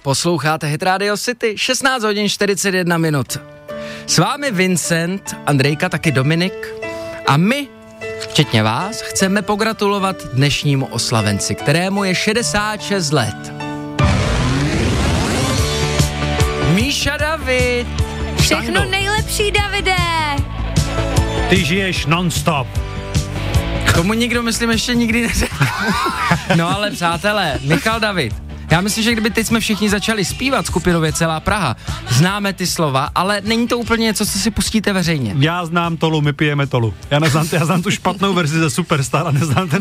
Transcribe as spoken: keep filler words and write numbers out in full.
posloucháte Hit Radio City, šestnáct hodin čtyřicet jedna minut. S vámi Vincent, Andrejka, taky Dominik a my, včetně vás, chceme pogratulovat dnešnímu oslavenci, kterému je šedesát šest let. Míša David. Všechno nejlepší, Davide. Ty žiješ non-stop. Tomu nikdo, myslím, ještě nikdy neřekl. No ale přátelé, Michal David. Já myslím, že kdyby teď jsme všichni začali zpívat skupinově Celá Praha, známe ty slova, ale není to úplně něco, co si pustíte veřejně. Já znám Tolu, my pijeme Tolu. Já neznám, já znám tu špatnou verzi ze Superstar a neznám ten